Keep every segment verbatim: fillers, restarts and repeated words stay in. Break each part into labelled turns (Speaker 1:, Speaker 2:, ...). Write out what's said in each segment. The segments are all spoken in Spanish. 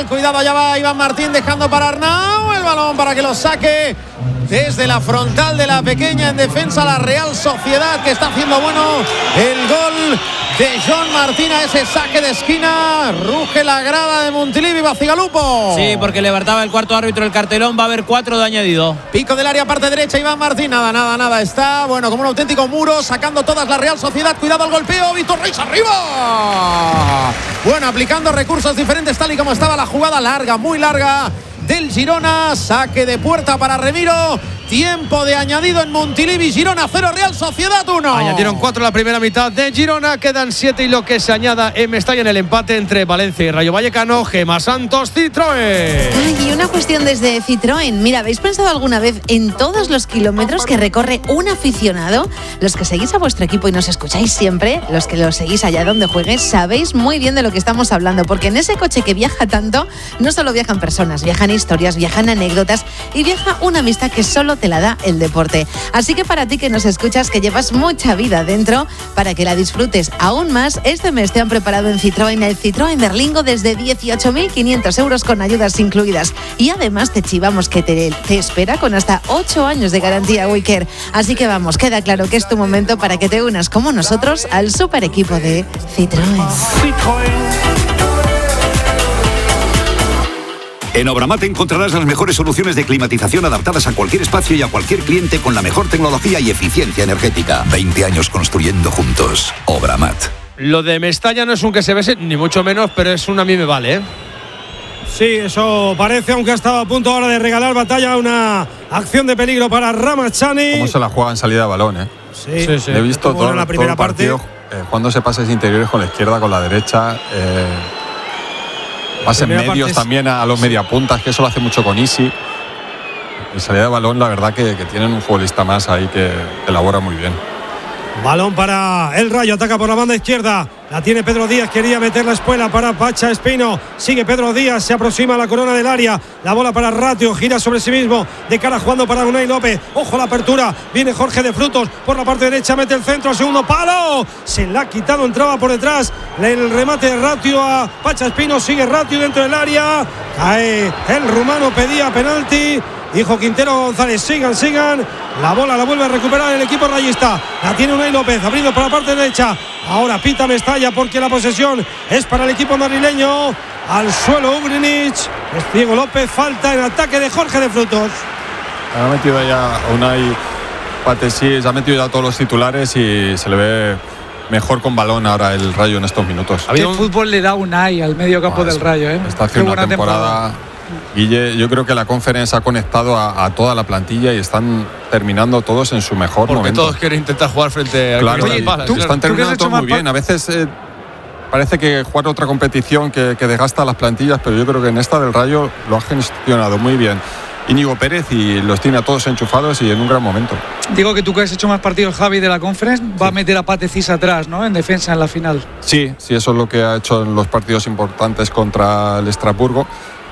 Speaker 1: lateral. Cuidado, ya va Iván Martín dejando para Arnau. El balón para que lo saque desde la frontal de la pequeña en defensa la Real Sociedad, que está haciendo bueno el gol de John Martín a ese saque de esquina. Ruge la grada de Montilivi, Bacigalupo.
Speaker 2: Sí, porque levantaba el cuarto árbitro el cartelón. Va a haber cuatro de añadido.
Speaker 1: Pico del área, parte derecha, Iván Martín. Nada, nada, nada. Está, bueno, como un auténtico muro, sacando todas la Real Sociedad. Cuidado al golpeo. Víctor Reis arriba. Bueno, aplicando recursos diferentes tal y como estaba la jugada larga, muy larga del Girona. Saque de puerta para Remiro. Tiempo de añadido en Montilivi. Girona cero, Real Sociedad uno.
Speaker 3: Añadieron cuatro la primera mitad de Girona. Quedan siete y lo que se añada en Mestalla en el empate entre Valencia y Rayo Vallecano. Gemma Santos, Citroën.
Speaker 4: Ay, y una cuestión desde Citroën. Mira, ¿habéis pensado alguna vez en todos los kilómetros que recorre un aficionado? Los que seguís a vuestro equipo y nos escucháis siempre, los que lo seguís allá donde juegues, sabéis muy bien de lo que estamos hablando, porque en ese coche que viaja tanto, no solo viajan personas, viajan historias, viajan anécdotas y viaja una amistad que solo te la da el deporte. Así que para ti que nos escuchas, que llevas mucha vida dentro, para que la disfrutes aún más, este mes te han preparado en Citroën el Citroën Berlingo desde dieciocho mil quinientos euros con ayudas incluidas. Y además te chivamos que te, te espera con hasta ocho años de garantía WeCare. Así que vamos, queda claro que es tu momento para que te unas como nosotros al super equipo de Citroën.
Speaker 5: Citroën. En Obramat encontrarás las mejores soluciones de climatización adaptadas a cualquier espacio y a cualquier cliente con la mejor tecnología y eficiencia energética. veinte años construyendo juntos. Obramat.
Speaker 3: Lo de Mestalla no es un que se bese, ni mucho menos, pero es un a mí me vale, ¿eh?
Speaker 6: Sí, eso parece, aunque ha estado a punto ahora de regalar batalla, una acción de peligro para Ramazani.
Speaker 7: Cómo se la juega en salida de balón, ¿eh?
Speaker 6: Sí, sí, sí.
Speaker 7: He visto todo,
Speaker 6: la primera
Speaker 7: todo el partido
Speaker 6: parte.
Speaker 7: eh, jugándose pases interiores con la izquierda, con la derecha. Eh, pases medios también a, a los mediapuntas, que eso lo hace mucho con Isi. En salida de balón, la verdad que, que tienen un futbolista más ahí que elabora muy bien.
Speaker 6: Balón para el Rayo, ataca por la banda izquierda. La tiene Pedro Díaz, quería meter la espuela para Pacha Espino. Sigue Pedro Díaz, se aproxima a la corona del área. La bola para Ratio, gira sobre sí mismo. De cara jugando para Unai López. Ojo la apertura, viene Jorge de Frutos. Por la parte derecha mete el centro, segundo palo. Se la ha quitado, entraba por detrás. El remate de Ratio a Pacha Espino. Sigue Ratio dentro del área. Cae el rumano, pedía penalti. Dijo Quintero González, sigan, sigan. La bola la vuelve a recuperar el equipo rayista. La tiene Unai López, abriendo por la parte derecha. Ahora pita Mestalla porque la posesión es para el equipo madrileño. Al suelo Ugrinic. Es Diego López, falta en ataque de Jorge de Frutos.
Speaker 7: Ha metido ya Unai Patesí, ha metido ya todos los titulares y se le ve mejor con balón ahora el Rayo en estos minutos.
Speaker 8: ¿Qué fútbol le da Unai al medio campo ah, del Rayo? ¿eh?
Speaker 7: Está haciendo una temporada... temporada. Guille, yo creo que la Conference ha conectado a, a toda la plantilla y están terminando todos en su mejor
Speaker 3: Porque
Speaker 7: momento.
Speaker 3: Todos quieren intentar jugar frente a
Speaker 7: claro,
Speaker 3: Oye,
Speaker 7: Palace, ¿tú, están terminando todos muy bien. A veces eh, parece que jugar otra competición que, que desgasta las plantillas, pero yo creo que en esta del Rayo lo ha gestionado muy bien Íñigo Pérez y los tiene a todos enchufados y en un gran momento.
Speaker 8: Digo que tú que has hecho más partidos, Javi, de la Conference, va a meter a Patesí atrás, ¿no? En defensa en la final.
Speaker 7: Sí, sí, eso es lo que ha hecho en los partidos importantes contra el Estrasburgo.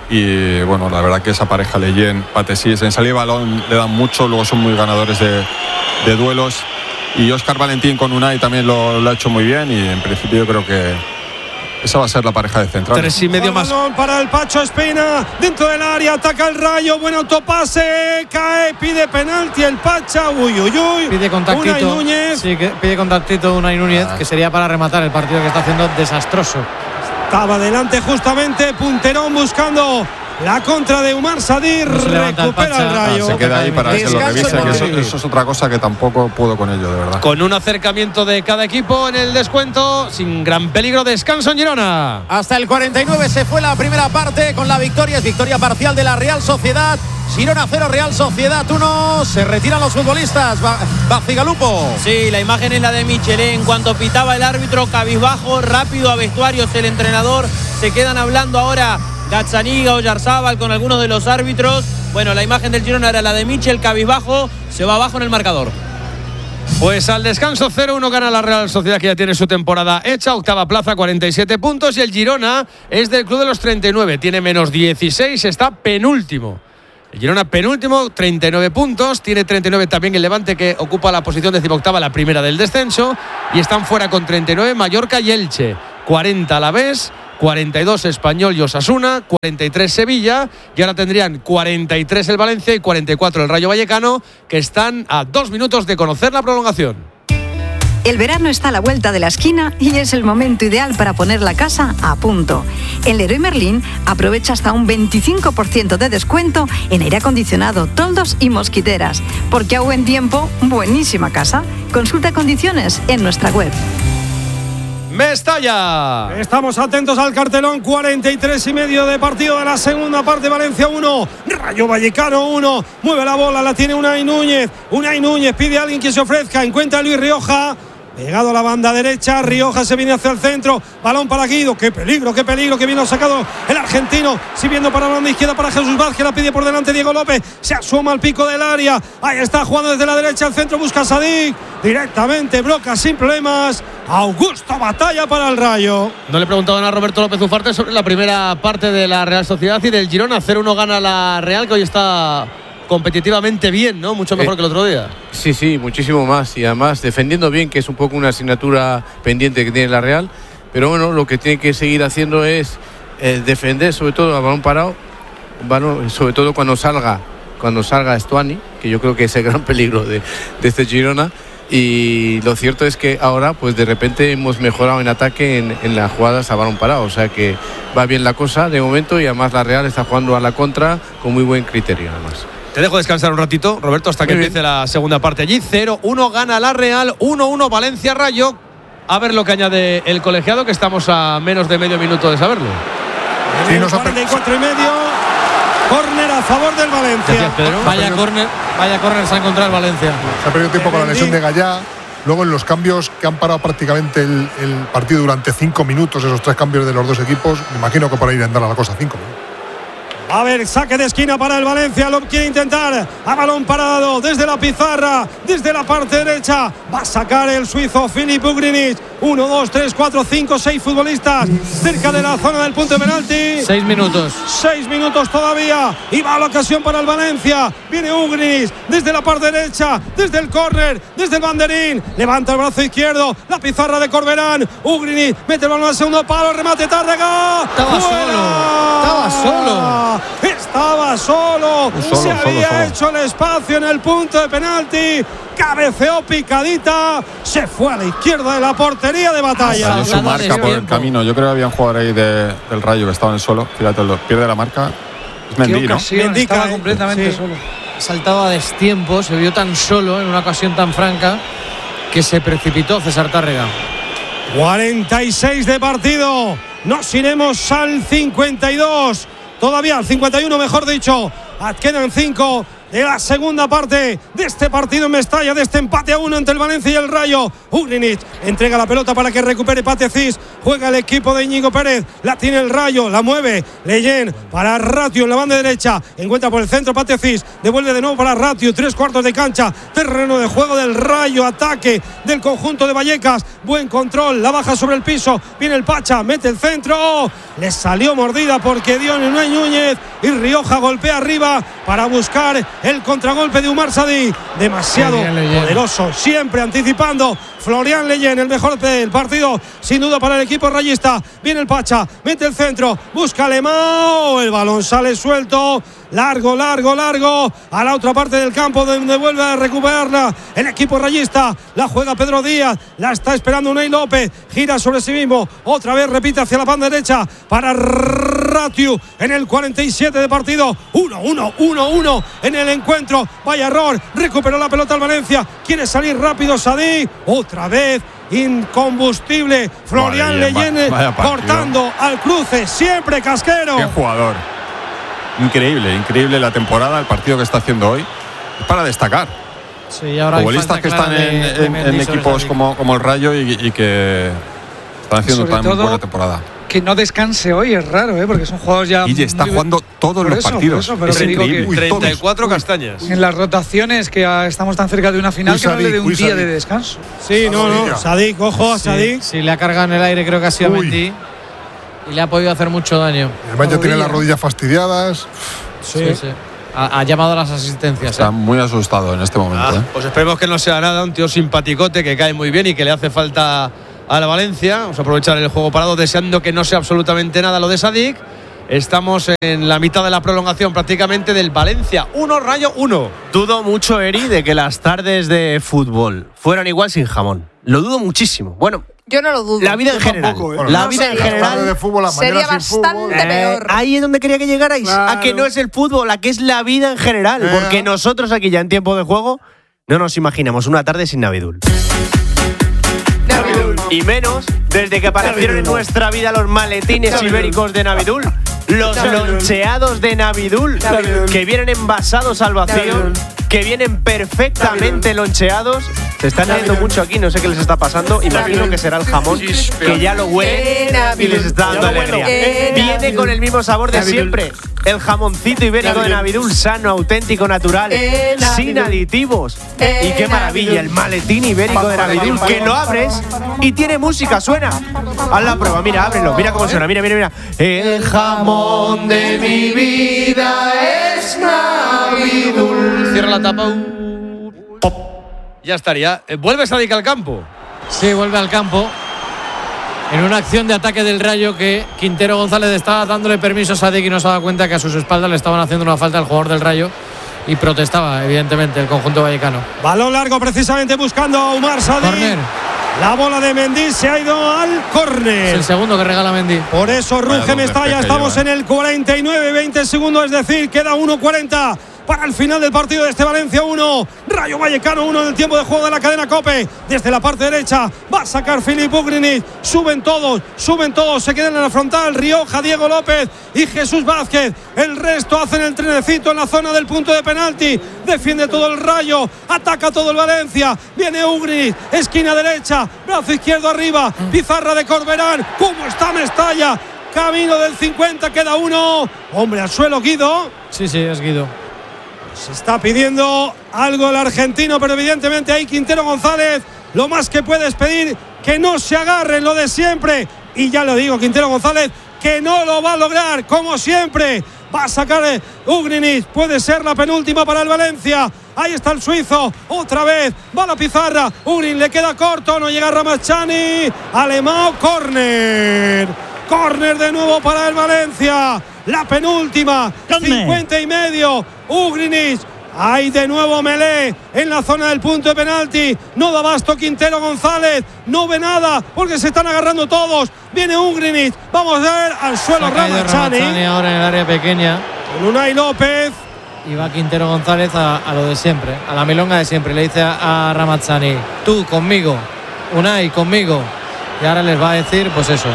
Speaker 7: Y bueno, la verdad que esa pareja Leyen, Patesí, en salida de balón le dan mucho, luego son muy ganadores de, de duelos. Y Óscar Valentín con Unai también lo, lo ha hecho muy bien y en principio yo creo que esa va a ser la pareja de central.
Speaker 3: Tres y medio más.
Speaker 6: Para el Pacho Espina, dentro del área, ataca el Rayo, buen autopase, cae, pide penalti el Pacha, uy, uy, uy.
Speaker 2: Pide contactito.
Speaker 6: Unai Núñez.
Speaker 2: Sí, que pide contactito Unai Núñez, ah. que sería para rematar el partido que está haciendo desastroso.
Speaker 6: Estaba adelante justamente, punterón buscando la contra de Umar Sadir, no recupera el, el Rayo.
Speaker 7: Ah, se queda ahí para que se lo revise, que eso, eso es otra cosa que tampoco puedo con ello, de verdad.
Speaker 3: Con un acercamiento de cada equipo en el descuento, sin gran peligro, descanso en Girona.
Speaker 1: Hasta el cuarenta y nueve se fue la primera parte con la victoria, es victoria parcial de la Real Sociedad. Girona cero, Real Sociedad uno. Se retiran los futbolistas. Bacigalupo.
Speaker 2: Sí, la imagen es la de Michelet. En cuanto pitaba el árbitro, cabizbajo, rápido a vestuarios el entrenador. Se quedan hablando ahora Gazzaniga, Oyarzábal con algunos de los árbitros. Bueno, la imagen del Girona era la de Michel, cabizbajo. Se va abajo en el marcador.
Speaker 3: Pues al descanso cero uno gana la Real Sociedad, que ya tiene su temporada hecha, octava plaza, cuarenta y siete puntos. Y el Girona es del club de los treinta y nueve, tiene menos dieciséis, está penúltimo. El Girona penúltimo, treinta y nueve puntos, tiene treinta y nueve también el Levante, que ocupa la posición decimoctava, la primera del descenso, y están fuera con treinta y nueve Mallorca y Elche, cuarenta Alavés, cuarenta y dos Español y Osasuna, cuarenta y tres Sevilla, y ahora tendrían cuarenta y tres el Valencia y cuarenta y cuatro el Rayo Vallecano, que están a dos minutos de conocer la prolongación.
Speaker 9: El verano está a la vuelta de la esquina y es el momento ideal para poner la casa a punto. En Leroy Merlin aprovecha hasta un veinticinco por ciento de descuento en aire acondicionado, toldos y mosquiteras. Porque a buen tiempo, buenísima casa. Consulta condiciones en nuestra web.
Speaker 3: Mestalla.
Speaker 6: Estamos atentos al cartelón. Cuarenta y tres y medio de partido de la segunda parte. Valencia uno, Rayo Vallecano uno. Mueve la bola, la tiene Unai Núñez. Unai Núñez pide a alguien que se ofrezca. Encuentra a Luis Rioja. Pegado a la banda derecha, Rioja se viene hacia el centro, balón para Guido, qué peligro, qué peligro, que viene sacado el argentino, siguiendo para la banda izquierda para Jesús Vázquez, la pide por delante Diego López, se asoma al pico del área, ahí está jugando desde la derecha al centro, busca a Sadik, directamente, bloca sin problemas, Augusto Batalla para el Rayo.
Speaker 3: No le preguntaban a Roberto López Ufarte sobre la primera parte de la Real Sociedad y del Girona, cero uno gana la Real, que hoy está competitivamente bien, ¿no? Mucho mejor eh, que el otro día.
Speaker 10: Sí, sí, muchísimo más. Y además defendiendo bien, que es un poco una asignatura pendiente que tiene la Real. Pero bueno, lo que tiene que seguir haciendo es eh, defender, sobre todo a balón parado, balón, sobre todo cuando salga, cuando salga Stuani, que yo creo que es el gran peligro de, de este Girona. Y lo cierto es que ahora, pues de repente hemos mejorado en ataque en, en las jugadas a balón parado. O sea que va bien la cosa de momento, y además la Real está jugando a la contra con muy buen criterio además.
Speaker 3: Te dejo descansar un ratito, Roberto, hasta que
Speaker 10: Muy
Speaker 3: empiece
Speaker 10: bien.
Speaker 3: la segunda parte allí. cero uno gana la Real, uno uno Valencia Rayo. A ver lo que añade el colegiado, que estamos a menos de medio minuto de saberlo.
Speaker 6: Sí, nos cuarenta y cuatro y medio. Córner a favor del Valencia.
Speaker 3: Vaya córner, vaya córner se ha encontrado el Valencia.
Speaker 11: Se ha perdido tiempo con la lesión de Gallá. Luego en los cambios que han parado prácticamente el, el partido durante cinco minutos, esos tres cambios de los dos equipos, me imagino que por ahí andará la cosa cinco minutos.
Speaker 6: A ver, saque de esquina para el Valencia, lo quiere intentar a balón parado desde la pizarra, desde la parte derecha, va a sacar el suizo Filip Ugrinic. Uno, dos, tres, cuatro, cinco, seis futbolistas cerca de la zona del punto de penalti.
Speaker 3: Seis minutos.
Speaker 6: Seis minutos todavía y va la ocasión para el Valencia. Viene Ugrinic desde la parte derecha, desde el córner, desde el banderín, levanta el brazo izquierdo, la pizarra de Corberán. Ugrinic mete el balón al segundo palo, remate Tárrega.
Speaker 3: Estaba solo, estaba solo.
Speaker 6: Estaba solo,
Speaker 7: solo
Speaker 6: se
Speaker 7: solo,
Speaker 6: había
Speaker 7: solo.
Speaker 6: hecho el espacio en el punto de penalti, cabeceó picadita, se fue a la izquierda de la portería de Batalla.
Speaker 7: Salió su marca por el camino. Yo creo que había un jugador ahí de, del Rayo que estaba en el suelo. Fíjate, lo pierde la marca. Es Mendy, ¿no?
Speaker 6: Mendy
Speaker 8: estaba
Speaker 6: cae,
Speaker 8: completamente
Speaker 6: sí.
Speaker 8: solo.
Speaker 12: Saltaba a destiempo, se vio tan solo en una ocasión tan franca que se precipitó César Tárrega.
Speaker 6: cuarenta y seis de partido, nos iremos al cincuenta y dos, todavía al cincuenta y uno mejor dicho, quedan cinco de la segunda parte de este partido en Mestalla, de este empate a uno entre el Valencia y el Rayo. Ugrinic entrega la pelota para que recupere Patecis, juega el equipo de Íñigo Pérez, la tiene el Rayo, la mueve Leyen para Ratio en la banda derecha, encuentra por el centro Patecis, devuelve de nuevo para Ratio, tres cuartos de cancha, terreno de juego del Rayo, ataque del conjunto de Vallecas, buen control, la baja sobre el piso, viene el Pacha, mete el centro, le salió mordida porque dio en Unai Núñez y Rioja golpea arriba para buscar el contragolpe de Umar Sadik, demasiado poderoso, siempre anticipando Florian Leyen, el mejor del partido sin duda para el equipo rayista. Viene el Pacha, mete el centro, busca a Lemao, el balón sale suelto, largo, largo, largo a la otra parte del campo donde vuelve a recuperarla el equipo rayista, la juega Pedro Díaz, la está esperando Unai López, gira sobre sí mismo, otra vez repite hacia la banda derecha para Ratiu en el cuarenta y siete de partido, uno uno, uno uno en el encuentro, vaya error, recuperó la pelota al Valencia, quiere salir rápido Sadik, otra vez incombustible Florian Leyen cortando al cruce, siempre casquero.
Speaker 7: Qué jugador. Increíble, increíble la temporada, el partido que está haciendo hoy. Es para destacar.
Speaker 12: Sí, ahora
Speaker 7: futbolistas que están en, de, en, de en equipos como, como el Rayo y, y que están haciendo tan todo, buena temporada.
Speaker 8: Que no descanse hoy es raro, ¿eh? Porque son jugadores ya.
Speaker 7: Y está jugando todos los
Speaker 8: eso,
Speaker 7: partidos.
Speaker 8: Eso, pero
Speaker 7: es increíble.
Speaker 8: Que
Speaker 3: treinta y cuatro castañas.
Speaker 8: En las rotaciones, que estamos tan cerca de una final, uy, que Sadik, no le dé un día Sadik. de descanso.
Speaker 6: Sí, no, no. Sadik, ojo a Sadik.
Speaker 12: Sí, sí, le ha cargado en el aire, creo que ha sido Mendy. Y le ha podido hacer mucho daño.
Speaker 11: Además, ya tiene las rodillas fastidiadas.
Speaker 12: Sí, sí. sí. Ha, ha llamado a las asistencias.
Speaker 7: Está
Speaker 12: ¿eh?
Speaker 7: muy asustado en este momento.
Speaker 3: Ah,
Speaker 7: ¿eh?
Speaker 3: Pues esperemos que no sea nada, un tío simpaticote que cae muy bien y que le hace falta a la Valencia. Vamos a aprovechar el juego parado, deseando que no sea absolutamente nada lo de Sadik. Estamos en la mitad de la prolongación prácticamente del Valencia uno, Rayo uno.
Speaker 13: Dudo mucho, Eri, de que las tardes de fútbol fueran igual sin jamón. Lo dudo muchísimo. Bueno,
Speaker 14: yo no lo dudo.
Speaker 13: La vida en general.
Speaker 11: Tampoco, ¿eh?
Speaker 13: La
Speaker 14: No
Speaker 13: vida
Speaker 14: sería.
Speaker 13: en general.
Speaker 11: De fútbol, las
Speaker 14: Sería
Speaker 11: mañanas sin
Speaker 14: bastante
Speaker 11: fútbol.
Speaker 14: peor.
Speaker 13: Eh, ahí es donde quería que llegarais.
Speaker 11: Claro.
Speaker 13: A que no es el fútbol, a que es la vida en general.
Speaker 11: Eh.
Speaker 13: Porque nosotros aquí ya en tiempo de juego no nos imaginamos una tarde sin Navidul.
Speaker 14: Navidul.
Speaker 13: Y menos desde que aparecieron en nuestra vida los maletines
Speaker 14: Navidul.
Speaker 13: ibéricos de Navidul. Los
Speaker 14: Navidul.
Speaker 13: loncheados de Navidul,
Speaker 14: Navidul.
Speaker 13: que vienen envasados al vacío,
Speaker 14: Navidul.
Speaker 13: que vienen perfectamente loncheados. Se están riendo mucho aquí, no sé qué les está pasando. Imagino que será el jamón, que ya lo huelen y les está dando alegría. Viene con el mismo sabor de siempre. El jamoncito ibérico de Navidul, sano, auténtico, natural, sin aditivos. Y qué maravilla, el maletín ibérico de Navidul, que lo abres y tiene música, suena. Haz la prueba, mira, ábrelo, mira cómo suena, mira, mira, mira. El jamón de mi vida es Navidul.
Speaker 3: Cierra la tapa. Pop. Ya estaría. Eh, ¿Vuelve Sadik al campo?
Speaker 12: Sí, vuelve al campo. En una acción de ataque del Rayo que Quintero González estaba dándole permiso a Sadik y no se daba cuenta que a sus espaldas le estaban haciendo una falta al jugador del Rayo y protestaba, evidentemente, el conjunto vallecano.
Speaker 6: Balón largo precisamente buscando a Umar Sadik.
Speaker 12: Córner.
Speaker 6: La bola de Mendy se ha ido al
Speaker 12: Es
Speaker 6: córner.
Speaker 12: el segundo que regala Mendy.
Speaker 6: Por eso ruge
Speaker 7: Vaya,
Speaker 6: Mestalla.
Speaker 7: que
Speaker 6: Estamos
Speaker 7: lleva,
Speaker 6: en el cuarenta y nueve, veinte segundos, es decir, queda uno cuarenta para el final del partido de este Valencia uno, Rayo Vallecano uno en el tiempo de juego de la cadena COPE. Desde la parte derecha va a sacar Filip Ugrinic. Suben todos, suben todos, se quedan en la frontal Rioja, Diego López y Jesús Vázquez. El resto hacen el trenecito en la zona del punto de penalti. Defiende todo el Rayo, ataca todo el Valencia. Viene Ugrinic, esquina derecha, brazo izquierdo arriba, pizarra de Corberán. ¿Cómo está Mestalla? Camino del cincuenta, queda uno. Hombre, al suelo Guido.
Speaker 12: Sí, sí, es Guido.
Speaker 6: Se está pidiendo algo el argentino, pero evidentemente ahí Quintero González lo más que puedes pedir que no se agarren, lo de siempre. Y ya lo digo, Quintero González que no lo va a lograr, como siempre. Va a sacar Ugrinic, puede ser la penúltima para el Valencia. Ahí está el suizo, otra vez, va la pizarra. Ugrinic le queda corto, no llega Ramazani. Alemão, córner. Córner de nuevo para el Valencia. La penúltima, cincuenta y medio. Ugrinic. Hay de nuevo Melé en la zona del punto de penalti. No da abasto Quintero González. No ve nada porque se están agarrando todos. Viene Ugrinic. Vamos a ver al suelo
Speaker 12: Ramazani.
Speaker 6: Ramazani.
Speaker 12: Ahora en el área pequeña.
Speaker 6: Con Unai López.
Speaker 12: Y va Quintero González a, a lo de siempre, a la milonga de siempre. Le dice a, a Ramazani, tú conmigo, Unai conmigo. Y ahora les va a decir, pues eso,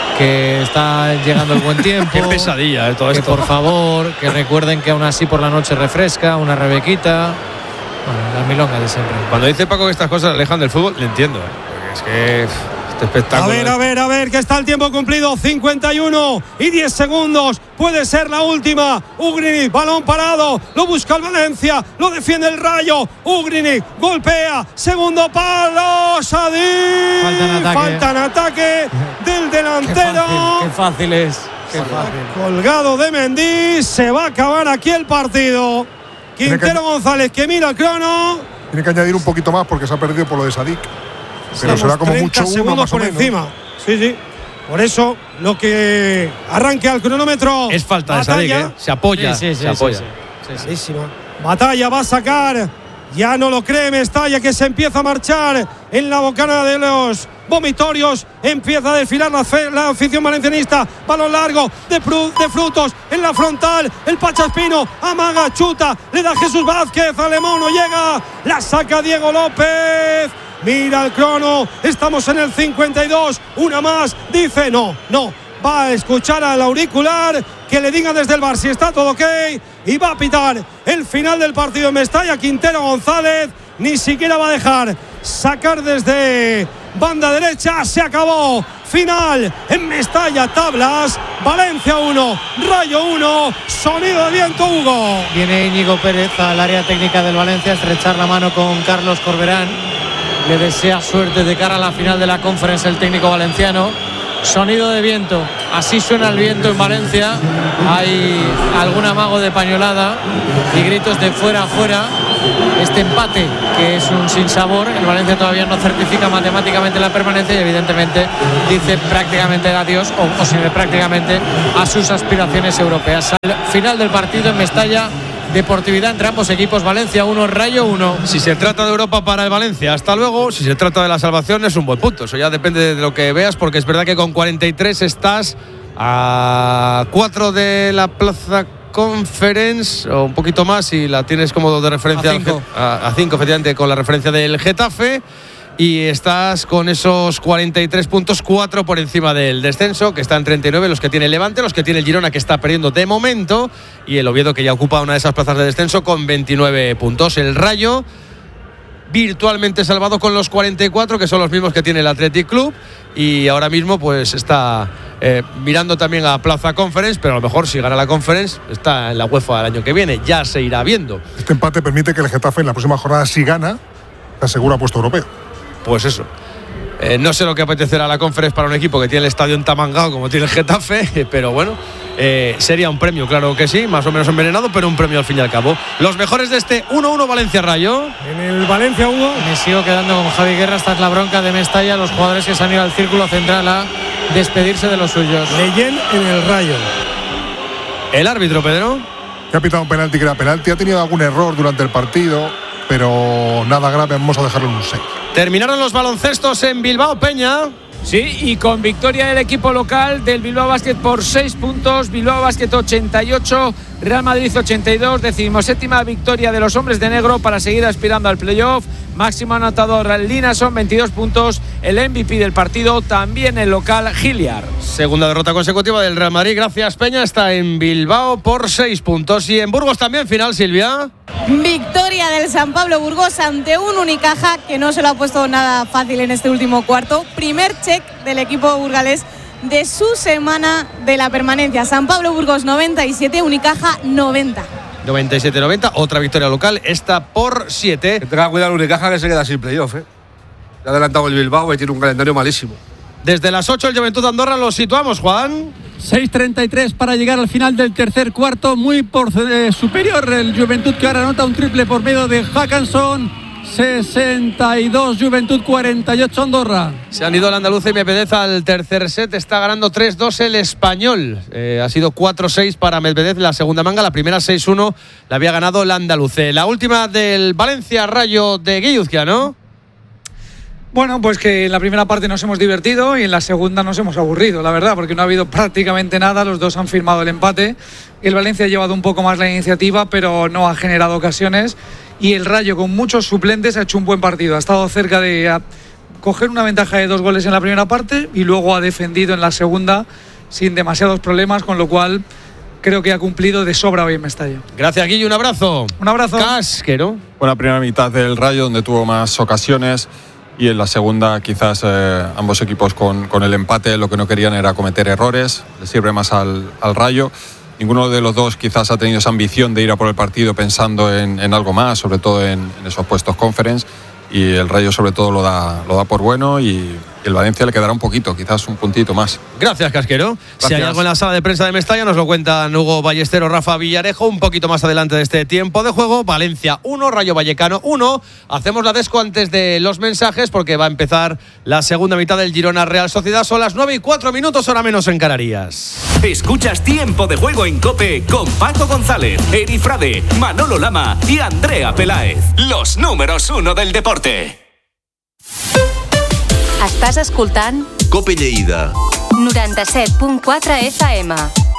Speaker 12: que está llegando el buen tiempo.
Speaker 3: Qué pesadilla, eh, todo
Speaker 12: que
Speaker 3: esto.
Speaker 12: por favor, que recuerden que aún así por la noche refresca, una rebequita. Bueno, las milongas de siempre.
Speaker 3: Cuando dice Paco que estas cosas alejan del fútbol, le entiendo, ¿eh? Porque es que pff, este espectáculo.
Speaker 6: A ver, a ver, a ver, que está el tiempo cumplido. cincuenta y uno y diez segundos. Puede ser la última. Ugrinic, balón parado. Lo busca el Valencia. Lo defiende el Rayo. Ugrinic, golpea. Segundo palo. Sadik.
Speaker 12: Falta en ataque.
Speaker 6: Falta en ataque del delantero.
Speaker 12: Qué fácil es. Qué fácil.
Speaker 6: Colgado de Mendy. Se va a acabar aquí el partido. Quintero González que mira el crono.
Speaker 11: Tiene que añadir un poquito más porque se ha perdido por lo de Sadik. Pero
Speaker 6: Estamos
Speaker 11: será como
Speaker 6: treinta
Speaker 11: mucho uno
Speaker 6: segundos
Speaker 11: más o
Speaker 6: por
Speaker 11: menos.
Speaker 6: encima. Sí, sí. Por eso, lo que arranque al cronómetro.
Speaker 3: Es falta de Sadik, ¿eh? Se apoya.
Speaker 12: Sí, sí, sí,
Speaker 3: se apoya.
Speaker 12: sí, sí, sí, sí.
Speaker 6: Clarísima. Batalla va a sacar. Ya no lo cree Mestalla, que se empieza a marchar en la bocana de los vomitorios. Empieza a desfilar la, fe, la afición valencianista. Balón largo de, fru, de Frutos en la frontal. El Pachaspino amaga, chuta. Le da Jesús Vázquez. Alemão no llega. La saca Diego López. Mira el crono. Estamos en el cincuenta y dos. Una más. Dice no, no. Va a escuchar al auricular que le diga desde el bar si está todo ok y va a pitar el final del partido en Mestalla. Quintero González ni siquiera va a dejar sacar desde banda derecha. Se acabó. Final en Mestalla, tablas. Valencia uno, Rayo uno. Sonido de viento, Hugo.
Speaker 12: Viene Íñigo Pérez al área técnica del Valencia a estrechar la mano con Carlos Corberán. Le desea suerte de cara a la final de la Conference el técnico valenciano. Sonido de viento, así suena el viento en Valencia. Hay algún amago de pañolada y gritos de fuera, fuera. este empate, que es un sinsabor. El Valencia todavía no certifica matemáticamente la permanencia y evidentemente dice prácticamente adiós o, o sirve prácticamente a sus aspiraciones europeas. Al final del partido en Mestalla, deportividad entre ambos equipos. Valencia uno, Rayo uno.
Speaker 3: Si se trata de Europa para el Valencia, hasta luego. Si se trata de la salvación, es un buen punto. Eso ya depende de lo que veas, porque es verdad que con cuarenta y tres estás a cuatro de la plaza Conference, o un poquito más, y la tienes como de referencia a cinco, efectivamente, con la referencia del Getafe. Y estás con esos cuarenta y tres puntos, cuatro por encima del descenso, que está en treinta y nueve, los que tiene el Levante, los que tiene el Girona, que está perdiendo de momento, y el Oviedo, que ya ocupa una de esas plazas de descenso con veintinueve puntos. El Rayo virtualmente salvado con los cuarenta y cuatro, que son los mismos que tiene el Athletic Club, y ahora mismo pues está eh, mirando también a Plaza Conference, pero a lo mejor si gana la Conference está en la UEFA el año que viene, ya se irá viendo.
Speaker 11: Este empate permite que el Getafe en la próxima jornada, si gana, se asegura puesto europeo.
Speaker 3: Pues eso. Eh, no sé lo que apetecerá la Conference para un equipo que tiene el estadio entamangado como tiene el Getafe, pero bueno, eh, sería un premio, claro que sí, más o menos envenenado, pero un premio al fin y al cabo. Los mejores de este uno uno Valencia-Rayo.
Speaker 6: En el Valencia uno.
Speaker 12: Me sigo quedando con Javi Guerra. Esta es la bronca de Mestalla, los jugadores que se han ido al círculo central a despedirse de los suyos.
Speaker 6: Leyen en el Rayo.
Speaker 3: El árbitro, Pedro,
Speaker 11: que ha pitado un penalti que era penalti, ha tenido algún error durante el partido, pero nada grave, vamos a dejarlo en un seis.
Speaker 3: Terminaron los baloncestos en Bilbao, Peña.
Speaker 14: Sí, y con victoria del equipo local del Bilbao Basket por seis puntos. Bilbao Basket ochenta y ocho, Real Madrid ochenta y dos. Decimoséptima victoria de los hombres de negro para seguir aspirando al playoff. Máximo anotador Linason, veintidós puntos. El M V P del partido, también el local Giliar.
Speaker 3: Segunda derrota consecutiva del Real Madrid. Gracias, Peña. Está en Bilbao por seis puntos. Y en Burgos también, final, Silvia.
Speaker 15: Victoria del San Pablo Burgos ante un Unicaja que no se lo ha puesto nada fácil en este último cuarto. Primer check del equipo burgalés de su semana de la permanencia. San Pablo Burgos noventa y siete, Unicaja noventa.
Speaker 3: noventa y siete noventa, otra victoria local, esta por siete.
Speaker 10: Que tenga cuidado el Unicaja, que se queda sin playoff, ¿eh? Se ha adelantado el Bilbao y tiene un calendario malísimo.
Speaker 3: Desde las ocho el Juventud de Andorra lo situamos, Juan.
Speaker 8: seis treinta y tres para llegar al final del tercer cuarto, muy por, eh, superior el Juventud, que ahora anota un triple por medio de Hackanson. sesenta y dos Juventud, cuarenta y ocho Andorra.
Speaker 3: Se han ido el andaluz y Medvedev al tercer set. Está ganando tres dos el español. Eh, ha sido cuatro seis para Medvedev la segunda manga. La primera seis uno la había ganado el andaluz. La última del Valencia Rayo de Guilluzquia, ¿no?
Speaker 8: Bueno, pues que en la primera parte nos hemos divertido y en la segunda nos hemos aburrido, la verdad, porque no ha habido prácticamente nada. Los dos han firmado el empate. El Valencia ha llevado un poco más la iniciativa, pero no ha generado ocasiones. Y el Rayo, con muchos suplentes, ha hecho un buen partido. Ha estado cerca de a, coger una ventaja de dos goles en la primera parte y luego ha defendido en la segunda sin demasiados problemas, con lo cual creo que ha cumplido de sobra hoy en Mestalla.
Speaker 3: Gracias, Guillo. Un abrazo.
Speaker 8: Un abrazo.
Speaker 3: Casquero.
Speaker 7: Buena primera mitad del Rayo, donde tuvo más ocasiones. Y en la segunda quizás eh, ambos equipos con, con el empate lo que no querían era cometer errores, le sirve más al, al Rayo. Ninguno de los dos quizás ha tenido esa ambición de ir a por el partido pensando en, en algo más, sobre todo en, en esos puestos conference, y el Rayo sobre todo lo da, lo da por bueno, y el Valencia le quedará un poquito, quizás un puntito más.
Speaker 3: Gracias, Casquero.
Speaker 7: Gracias.
Speaker 3: Si hay algo en la sala de prensa de Mestalla, nos lo cuentan Hugo Ballestero, Rafa Villarejo, un poquito más adelante de este tiempo de juego. Valencia uno, Rayo Vallecano uno. Hacemos la desco antes de los mensajes, porque va a empezar la segunda mitad del Girona Real Sociedad. Son las nueve y cuatro minutos, hora menos en Canarias.
Speaker 16: Escuchas Tiempo de Juego en COPE con Paco González, Eri Frade, Manolo Lama y Andrea Peláez. Los números uno del deporte.
Speaker 17: Estàs escoltant
Speaker 5: COPE Lleida
Speaker 17: noranta-set punt quatre F M.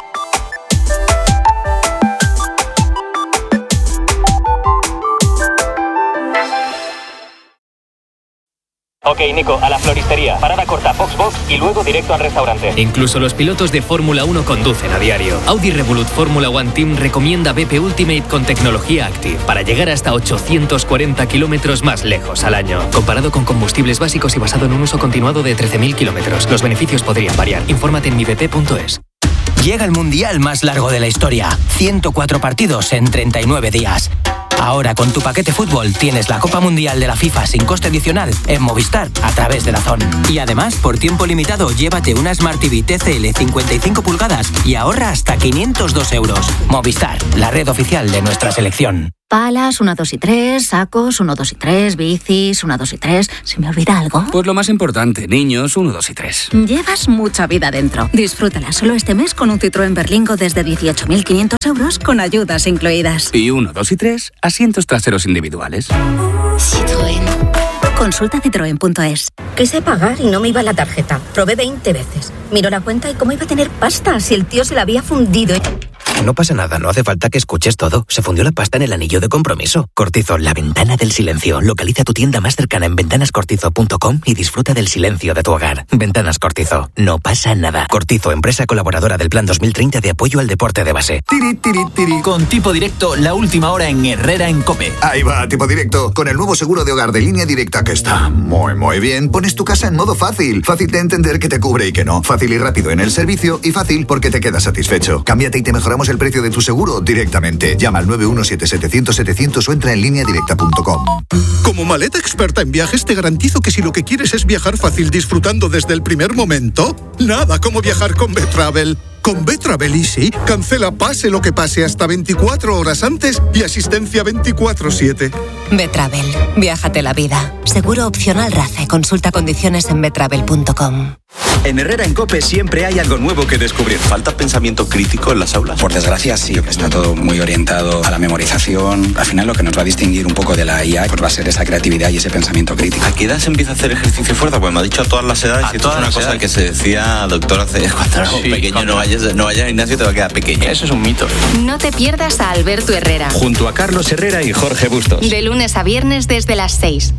Speaker 18: Ok, Nico, a la floristería. Parada corta, box box y luego directo al restaurante.
Speaker 19: Incluso los pilotos de Fórmula uno conducen a diario. Audi Revolut Fórmula One Team recomienda B P Ultimate con tecnología Active para llegar hasta ochocientos cuarenta kilómetros más lejos al año. Comparado con combustibles básicos y basado en un uso continuado de trece mil kilómetros. Los beneficios podrían variar. Infórmate en mi b p punto es.
Speaker 20: Llega el mundial más largo de la historia. ciento cuatro partidos en treinta y nueve días. Ahora con tu paquete fútbol tienes la Copa Mundial de la FIFA sin coste adicional en Movistar a través de DAZN. Y además, por tiempo limitado, llévate una Smart T V T C L cincuenta y cinco pulgadas y ahorra hasta quinientos dos euros. Movistar, la red oficial de nuestra selección.
Speaker 21: Palas, uno, dos y tres, sacos, uno, dos y tres, bicis, uno, dos y tres. ¿Se me olvida algo?
Speaker 22: Pues lo más importante, niños, uno, dos y tres.
Speaker 21: Llevas mucha vida dentro. Disfrútala solo este mes con un Citroën Berlingo desde dieciocho mil quinientos euros con ayudas incluidas.
Speaker 22: Y uno, dos y tres, asientos traseros individuales.
Speaker 21: Citroën. Consulta citroen punto es.
Speaker 23: Quise pagar y no me iba la tarjeta. Probé veinte veces. Miro la cuenta y cómo iba a tener pasta si el tío se la había fundido.
Speaker 24: No pasa nada, no hace falta que escuches todo. Se fundió la pasta en el anillo de compromiso. Cortizo, la ventana del silencio. Localiza tu tienda más cercana en ventanas cortizo punto com y disfruta del silencio de tu hogar. Ventanas Cortizo. No pasa nada. Cortizo, empresa colaboradora del Plan dos mil treinta de apoyo al deporte de base.
Speaker 25: Tiri, tiri, tiri. Con Tipo Directo, la última hora en Herrera en COPE.
Speaker 26: Ahí va, Tipo Directo. Con el nuevo seguro de hogar de Línea Directa que está muy, muy bien. Pones tu casa en modo fácil. Fácil de entender que te cubre y que no. Fácil y rápido en el servicio y fácil porque te quedas satisfecho. Cámbiate y te mejoramos el precio de tu seguro directamente. Llama al nueve uno siete setecientos setecientos o entra en línea directa punto com.
Speaker 27: Como maleta experta en viajes, te garantizo que si lo que quieres es viajar fácil disfrutando desde el primer momento, nada como viajar con Betravel. Con Betravel Easy, cancela pase lo que pase hasta veinticuatro horas antes y asistencia veinticuatro siete.
Speaker 28: Betravel, viájate la vida. Seguro opcional RACE. Consulta condiciones en betravel punto com.
Speaker 29: En Herrera en COPE siempre hay algo nuevo que descubrir. ¿Falta pensamiento crítico en las aulas?
Speaker 30: Por desgracia sí, está todo muy orientado a la memorización. Al final lo que nos va a distinguir un poco de la I A pues va a ser esa creatividad y ese pensamiento crítico.
Speaker 29: ¿A qué edad se empieza a hacer ejercicio fuerza? Pues me ha dicho a todas las edades a y esto es una cosa edades. que se decía, doctor, hace cuando era sí, pequeño cuando... no vayas no vayas al gimnasio te va a quedar pequeño. Eso es un mito.
Speaker 28: No te pierdas a Alberto Herrera.
Speaker 29: Junto a Carlos Herrera y Jorge Bustos.
Speaker 28: De lunes a viernes desde las seis.